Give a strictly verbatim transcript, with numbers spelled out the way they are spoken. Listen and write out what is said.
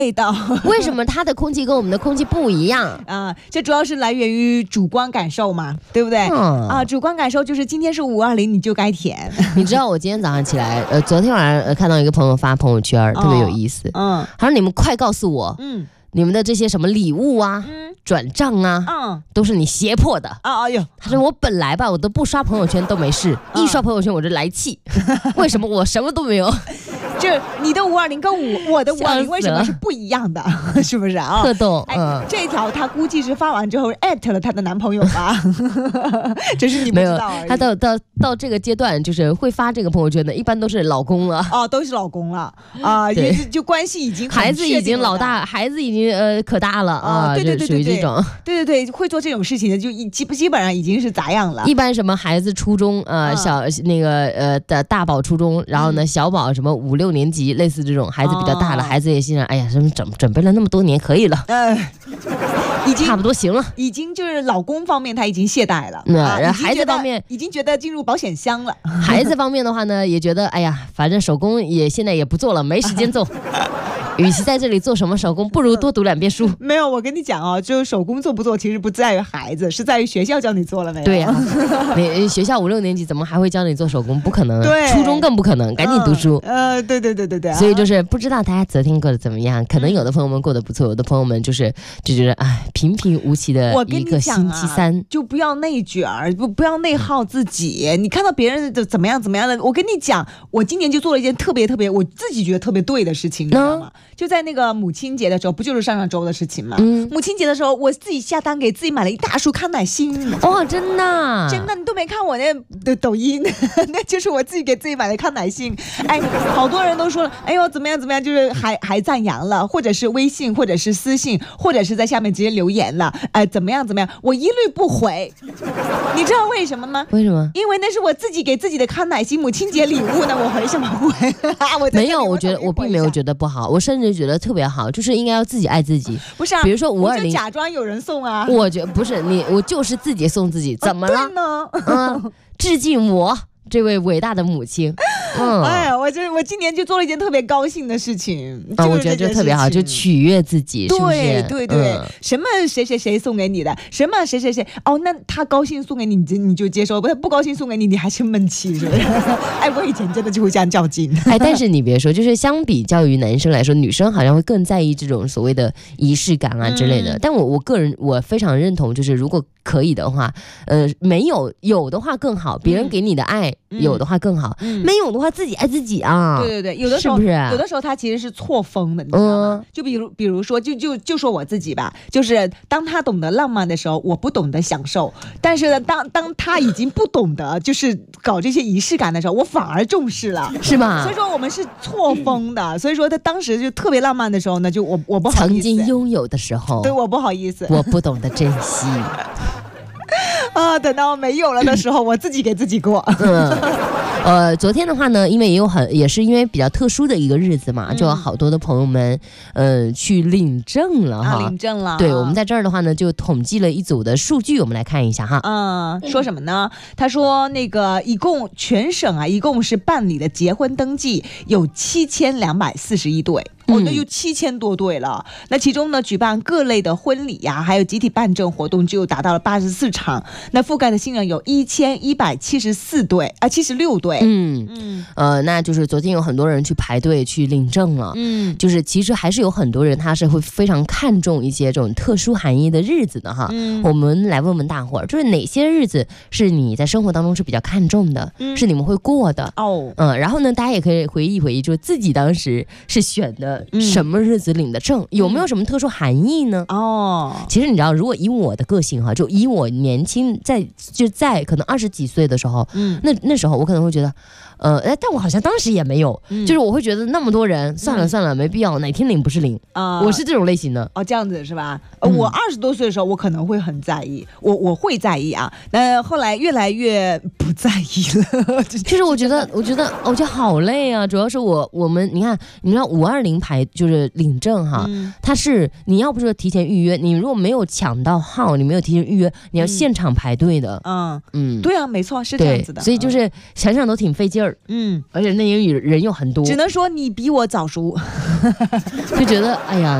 味道。 为什么它的空气跟我们的空气不一样啊？这主要是来源于主观感受嘛，对不对？嗯、啊，主观感受就是今天是五二零，你就该舔。 你知道我今天早上起来，呃，昨天晚上、呃、看到一个朋友发朋友圈，哦、特别有意思。嗯，他说你们快告诉我，嗯。你们的这些什么礼物啊、嗯、转账啊、嗯，都是你胁迫的啊！哎呦，他说我本来吧，我都不刷朋友圈都没事，嗯、一刷朋友圈我就来气，为什么我什么都没有？ 这你的五二零跟我我的五二零为什么是不一样的？是不是啊？ 特逗。 哎，嗯、这条他估计是发完之后艾特了他的男朋友吧？只是你不知道而已。 他到到到这个阶段，就是会发这个朋友圈的，一般都是老公了。 哦，都是老公了啊，就就关系已经很孩子已经老大，孩子已经呃可大了啊， 对对对对对， 这种对对对，会做这种事情的就基基本上已经是咋样了？ 一般什么孩子初中呃小那个呃的大宝初中，然后呢小宝什么五六年级，类似这种孩子比较大了，孩子也心想，哎呀，什么准准备了那么多年，可以了，嗯， 已经差不多行了， 已经就是老公方面他已经懈怠了， 嗯，然后孩子方面已经觉得进入保险箱了， 孩子方面的话呢，也觉得哎呀，反正手工也现在也不做了，没时间做。与其在这里做什么手工，不如多读两遍书。 没有，我跟你讲哦，就是手工做不做，其实不在于孩子，是在于学校教你做了没有？ 对呀、啊，你学校五六年级怎么还会教你做手工？不可能，对，初中更不可能，赶紧读书。 嗯、呃，对对对对对。 所以就是不知道大家昨天过得怎么样？可能有的朋友们过得不错，有的朋友们就是就觉得哎，平平无奇的一个星期三， 啊、就不要内卷，不不要内耗自己。你看到别人的怎么样怎么样的，我跟你讲，我今年就做了一件特别特别我自己觉得特别对的事情，你知道吗？嗯、就在那个母亲节的时候，不就是上上周的事情吗？嗯，母亲节的时候，我自己下单给自己买了一大束康乃馨。 哇，真的， 真的，你都没看我那的抖音，那就是我自己给自己买的康乃馨。哎，好多人都说了，哎呦怎么样怎么样，就是还还赞扬了，或者是微信，或者是私信，或者是在下面直接留言了，哎、呃、怎么样怎么样，我一律不回。你知道为什么吗？ 为什么？ 因为那是我自己给自己的康乃馨母亲节礼物呢，我回什么回？我没有，我觉得我并没有觉得不好，我甚至觉得特别好，就是应该要自己爱自己。 不是啊， 比如说五二零， 假装有人送啊。 我觉得不是你，我就是自己送自己，怎么了？ 哦、对呢？ 嗯，致敬我这位伟大的母亲。 嗯，哎呀，我这我今年就做了一件特别高兴的事情啊、就是，我觉得这特别好，就取悦自己， 对是不是？ 对对、嗯，什么谁谁谁送给你的，什么谁谁谁，哦，那他高兴送给你，你你就接受；不，他不高兴送给你，你还是闷气，是不是？哎，我以前真的就会这样较劲。 哎，但是你别说，就是相比较于男生来说，女生好像会更在意这种所谓的仪式感啊之类的。嗯、但我我个人我非常认同，就是如果可以的话，呃，没有有的话更好，别人给你的爱、嗯、有的话更好、嗯，没有的话自己爱自己啊。 对对对，有的时候是不是有的时候他其实是错峰的，你知道吗？嗯、就比如比如说，就就就说我自己吧，就是当他懂得浪漫的时候，我不懂得享受；但是呢，当当他已经不懂得就是搞这些仪式感的时候，我反而重视了， 是吗？ 所以说我们是错峰的，所以说他当时就特别浪漫的时候呢，就我我不好意思， 曾经拥有的时候， 对我不好意思， 我不懂得珍惜。 啊，等到没有了的时候，我自己给自己过。 嗯，呃，昨天的话呢，因为也有很也是因为比较特殊的一个日子嘛，嗯、就有好多的朋友们，呃，去领证了哈， 啊、领证了。 对，我们在这儿的话呢，就统计了一组的数据，我们来看一下哈。 嗯，说什么呢？他说那个一共全省啊，一共是办理的结婚登记有七千两百四十一对。哦，那有七千多对了。那其中呢，举办各类的婚礼呀、啊，还有集体办证活动，就达到了八十四场。那覆盖的新人有一千一百七十四对啊，七十六对。 嗯嗯，呃，那就是昨天有很多人去排队去领证了。嗯，就是其实还是有很多人他是会非常看重一些这种特殊含义的日子的哈。嗯，我们来问问大伙儿，就是哪些日子是你在生活当中是比较看重的，嗯、是你们会过的哦。嗯，然后呢，大家也可以回忆回忆，就自己当时是选的。什么日子领的证、嗯、有没有什么特殊含义呢？哦，其实你知道，如果以我的个性哈，就以我年轻在就在可能二十几岁的时候，嗯，那那时候我可能会觉得，呃，但我好像当时也没有，嗯、就是我会觉得那么多人，算了算了，嗯、没必要，哪天领不是领啊、呃？我是这种类型的。 哦，这样子是吧？呃嗯、我二十多岁的时候，我可能会很在意，我我会在意啊，那后来越来越不在意了。 就是我觉得，我觉得，我觉得好累啊，主要是我我们你看，你知道五二零排。就是领证哈、嗯，它是你要不是提前预约，你如果没有抢到号，你没有提前预约，你要现场排队的。嗯嗯， 对啊，没错，是这样子的。 所以就是想想都挺费劲儿。 儿，嗯，而且内营人又很多， 只能说你比我早熟， 就觉得哎呀。